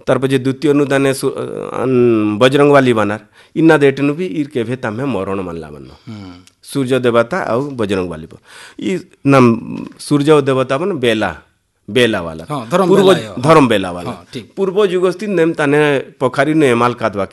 तार पछे द्वितीय नु दाने बजरंग वाली बानार इन्ना देटनु भी इर केभे तमे मरण मानला बन्न सूर्य देवता आउ बजरंग वाली ई नाम सूर्य देवता बन बेला वाला हाँ, धर्म पूर्व बेला यो। धर्म बेला वाला हाँ, ठीक। पूर्व जुगस्थित नेम ताने पोखरी ने एमाल कादवा